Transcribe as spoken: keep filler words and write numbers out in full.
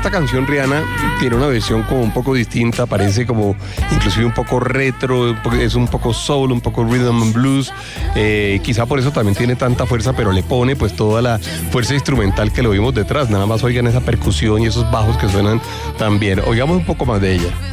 esta canción Rihanna tiene una versión como un poco distinta, parece como inclusive un poco retro, es un poco soul, un poco rhythm and blues, eh, quizá por eso también tiene tanta fuerza, pero le pone pues toda la fuerza instrumental que lo vimos detrás, nada más oigan esa percusión y esos bajos que suenan tan bien. Oigamos un poco más de ella.